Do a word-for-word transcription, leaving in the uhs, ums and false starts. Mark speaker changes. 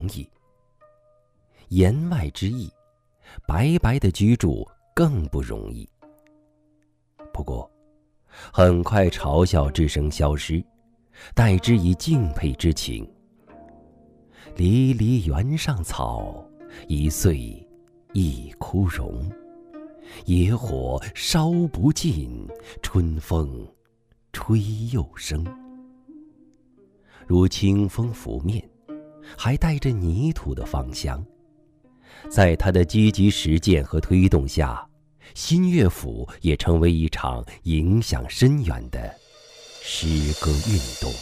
Speaker 1: 易。言外之意，白白的居住更不容易。不过，很快嘲笑之声消失，代之以敬佩之情。离离原上草，一岁一枯荣。野火烧不尽，春风吹又生。如清风拂面，还带着泥土的芳香。在他的积极实践和推动下，新乐府也成为一场影响深远的诗歌运动。